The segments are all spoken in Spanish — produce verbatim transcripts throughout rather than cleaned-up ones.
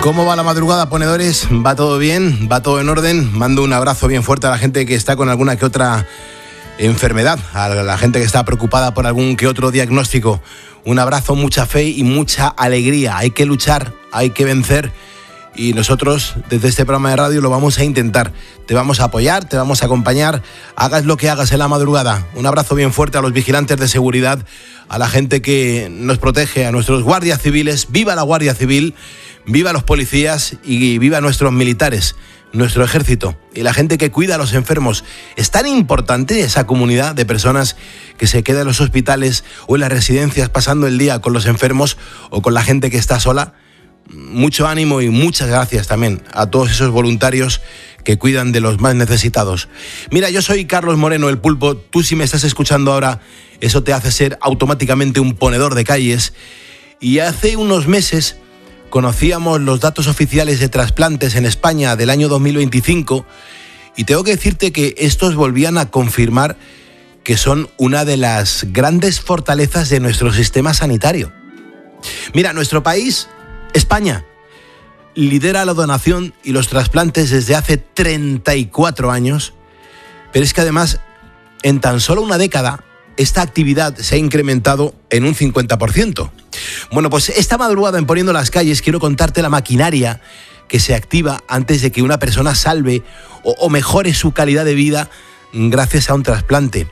¿Cómo va la madrugada, ponedores? ¿Va todo bien? ¿Va todo en orden? Mando un abrazo bien fuerte a la gente que está con alguna que otra enfermedad, a la gente que está preocupada por algún que otro diagnóstico. Un abrazo, mucha fe y mucha alegría. Hay que luchar, hay que vencer y nosotros desde este programa de radio lo vamos a intentar. Te vamos a apoyar, te vamos a acompañar, hagas lo que hagas en la madrugada. Un abrazo bien fuerte a los vigilantes de seguridad, a la gente que nos protege, a nuestros guardias civiles. ¡Viva la Guardia Civil! ¡Viva los policías! Y viva nuestros militares, nuestro ejército y la gente que cuida a los enfermos. Es tan importante esa comunidad de personas que se queda en los hospitales o en las residencias pasando el día con los enfermos o con la gente que está sola. Mucho ánimo y muchas gracias también a todos esos voluntarios que cuidan de los más necesitados. Mira, yo soy Carlos Moreno, el Pulpo. Tú, si me estás escuchando ahora, eso te hace ser automáticamente un ponedor de calles. Y hace unos meses conocíamos los datos oficiales de trasplantes en España del año dos mil veinticinco y tengo que decirte que estos volvían a confirmar que son una de las grandes fortalezas de nuestro sistema sanitario. Mira, nuestro país, España, lidera la donación y los trasplantes desde hace treinta y cuatro años, pero es que además en tan solo una década esta actividad se ha incrementado en un cincuenta por ciento. Bueno, pues esta madrugada en Poniendo las Calles quiero contarte la maquinaria que se activa antes de que una persona salve o, o mejore su calidad de vida gracias a un trasplante.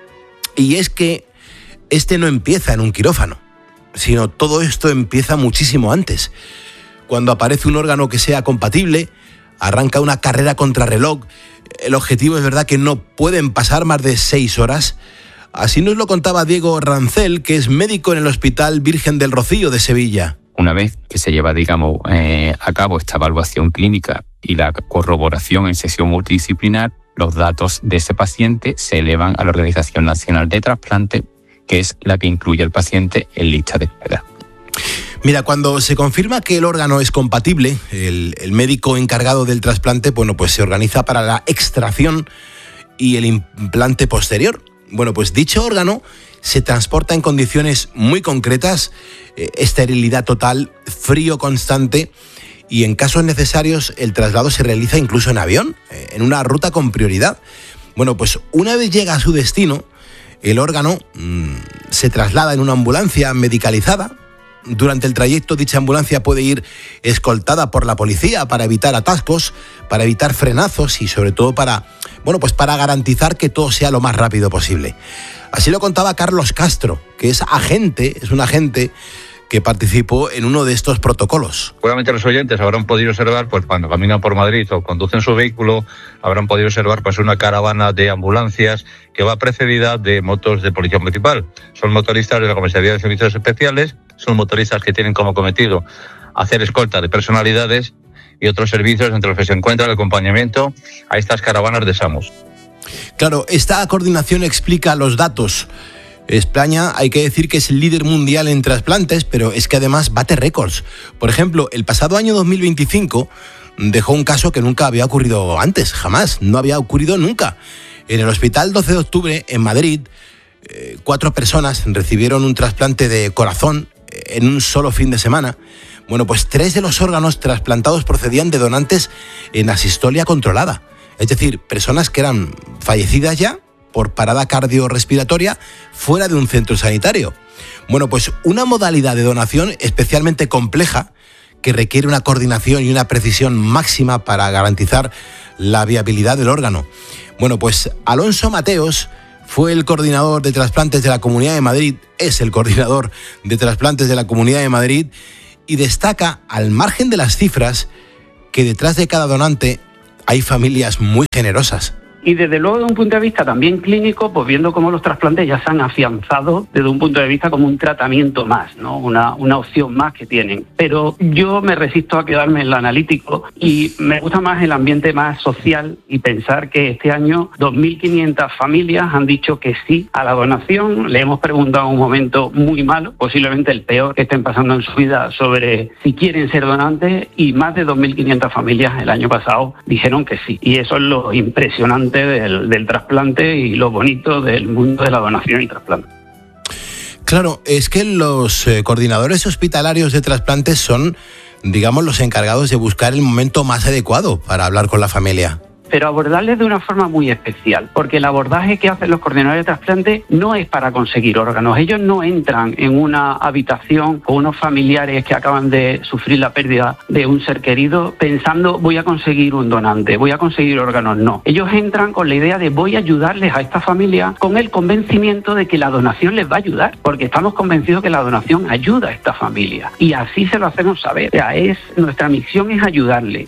Y es que este no empieza en un quirófano, sino todo esto empieza muchísimo antes. Cuando aparece un órgano que sea compatible, arranca una carrera contrarreloj. El objetivo es verdad que no pueden pasar más de seis horas. Así nos lo contaba Diego Rancel, que es médico en el Hospital Virgen del Rocío de Sevilla. Una vez que se lleva, digamos, eh, a cabo esta evaluación clínica y la corroboración en sesión multidisciplinar, los datos de ese paciente se elevan a la Organización Nacional de Trasplante, que es la que incluye al paciente en lista de espera. Mira, cuando se confirma que el órgano es compatible, el, el médico encargado del trasplante, bueno, pues se organiza para la extracción y el implante posterior. Bueno, pues dicho órgano se transporta en condiciones muy concretas, eh, esterilidad total, frío constante y en casos necesarios el traslado se realiza incluso en avión, eh, en una ruta con prioridad. Bueno, pues una vez llega a su destino, el órgano mmm, se traslada en una ambulancia medicalizada. Durante el trayecto dicha ambulancia puede ir escoltada por la policía para evitar atascos, para evitar frenazos y sobre todo para, bueno, pues para garantizar que todo sea lo más rápido posible. Así lo contaba Carlos Castro, que es agente, es un agente que participó en uno de estos protocolos. Seguramente los oyentes habrán podido observar, pues cuando caminan por Madrid o conducen su vehículo, habrán podido observar pues una caravana de ambulancias que va precedida de motos de policía municipal. Son motoristas de la Comisaría de Servicios Especiales, son motoristas que tienen como cometido hacer escolta de personalidades y otros servicios entre los que se encuentra el acompañamiento a estas caravanas de SAMUS. Claro, esta coordinación explica los datos. España, hay que decir que es el líder mundial en trasplantes, pero es que además bate récords. Por ejemplo, el pasado año dos mil veinticinco dejó un caso que nunca había ocurrido antes, jamás, no había ocurrido nunca. En el Hospital doce de octubre, en Madrid, eh, cuatro personas recibieron un trasplante de corazón en un solo fin de semana. Bueno, pues tres de los órganos trasplantados procedían de donantes en asistolia controlada. Es decir, personas que eran fallecidas ya por parada cardiorrespiratoria fuera de un centro sanitario. Bueno, pues una modalidad de donación especialmente compleja que requiere una coordinación y una precisión máxima para garantizar la viabilidad del órgano. Bueno, pues Alonso Mateos fue el coordinador de trasplantes de la Comunidad de Madrid, es el coordinador de trasplantes de la Comunidad de Madrid y destaca, al margen de las cifras, que detrás de cada donante hay familias muy generosas. Y desde luego, desde un punto de vista también clínico, pues viendo cómo los trasplantes ya se han afianzado desde un punto de vista como un tratamiento más, ¿no? Una, una opción más que tienen. Pero yo me resisto a quedarme en lo analítico y me gusta más el ambiente más social y pensar que este año dos mil quinientas familias han dicho que sí a la donación. Le hemos preguntado un momento muy malo, posiblemente el peor que estén pasando en su vida, sobre si quieren ser donantes, y más de dos mil quinientas familias el año pasado dijeron que sí. Y eso es lo impresionante Del, del trasplante y lo bonito del mundo de la donación y trasplante. Claro, es que los eh, coordinadores hospitalarios de trasplantes son digamos, los encargados de buscar el momento más adecuado para hablar con la familia. Pero abordarles de una forma muy especial, porque el abordaje que hacen los coordinadores de trasplante no es para conseguir órganos. Ellos no entran en una habitación con unos familiares que acaban de sufrir la pérdida de un ser querido pensando voy a conseguir un donante, voy a conseguir órganos. No. Ellos entran con la idea de voy a ayudarles a esta familia con el convencimiento de que la donación les va a ayudar, porque estamos convencidos que la donación ayuda a esta familia. Y así se lo hacemos saber. O sea, es, nuestra misión es ayudarle.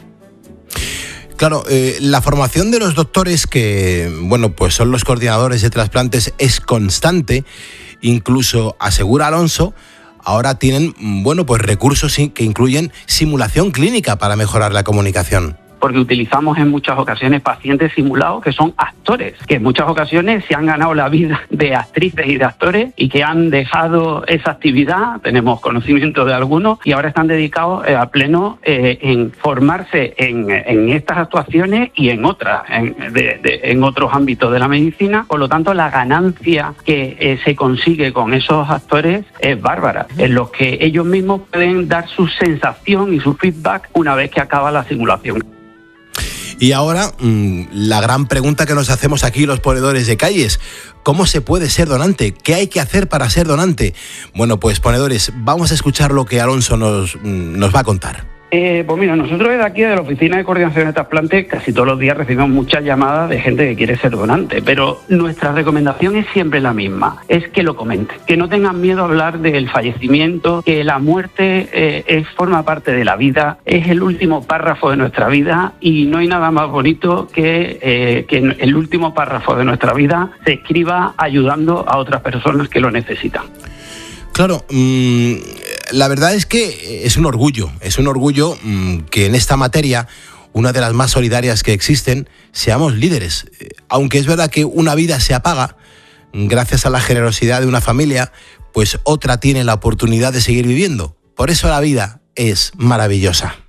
Claro, eh, la formación de los doctores que, bueno, pues son los coordinadores de trasplantes es constante. Incluso, asegura Alonso, ahora tienen, bueno, pues recursos que incluyen simulación clínica para mejorar la comunicación. Porque utilizamos en muchas ocasiones pacientes simulados que son actores, que en muchas ocasiones se han ganado la vida de actrices y de actores y que han dejado esa actividad, tenemos conocimiento de algunos, y ahora están dedicados eh, a pleno eh, en formarse en, en estas actuaciones y en otras, en, de, de, en otros ámbitos de la medicina. Por lo tanto, la ganancia que eh, se consigue con esos actores es bárbara, en los que ellos mismos pueden dar su sensación y su feedback una vez que acaba la simulación. Y ahora, mmm, la gran pregunta que nos hacemos aquí los ponedores de calles: ¿cómo se puede ser donante? ¿Qué hay que hacer para ser donante? Bueno, pues ponedores, vamos a escuchar lo que Alonso nos, nos va a contar. Eh, pues mira, nosotros desde aquí, de la Oficina de Coordinación de Trasplantes, casi todos los días recibimos muchas llamadas de gente que quiere ser donante, pero nuestra recomendación es siempre la misma, es que lo comenten, que no tengan miedo a hablar del fallecimiento, que la muerte eh, es, forma parte de la vida, es el último párrafo de nuestra vida y no hay nada más bonito que eh, que el último párrafo de nuestra vida se escriba ayudando a otras personas que lo necesitan. Claro, mmm, la verdad es que es un orgullo, es un orgullo mmm, que en esta materia, una de las más solidarias que existen, seamos líderes. Aunque es verdad que una vida se apaga, gracias a la generosidad de una familia, pues otra tiene la oportunidad de seguir viviendo. Por eso la vida es maravillosa.